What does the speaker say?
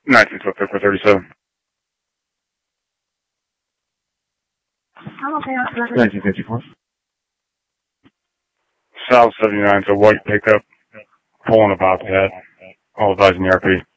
1912 for 37. I'm okay. 1954. South 79, it's a white pickup, pulling a bobcat. All advising the RP.